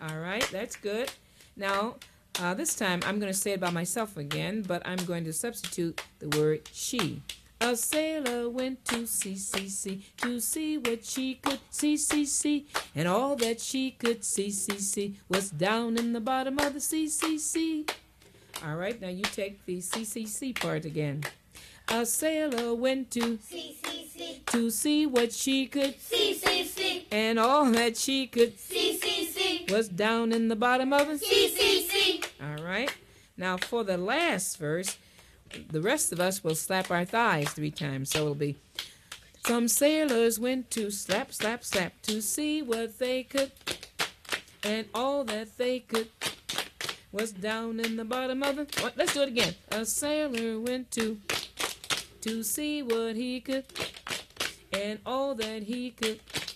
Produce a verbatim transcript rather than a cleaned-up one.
All right, that's good. Now, uh, this time I'm going to say it by myself again, but I'm going to substitute the word she. A sailor went to sea, sea, sea, to see what she could see, see, see. And all that she could see, see, see was down in the bottom of the sea, sea, sea. All right, now you take the C C C part again. A sailor went to See, see, see. to see what she could See, see, see. and all that she could See, see, see. was down in the bottom of the See, see, see. All right. Now for the last verse, the rest of us will slap our thighs three times. So it'll be, some sailors went to slap, slap, slap to see what they could, and all that they could was down in the bottom of the. What? Let's do it again. A sailor went to to see what he could, and all that he could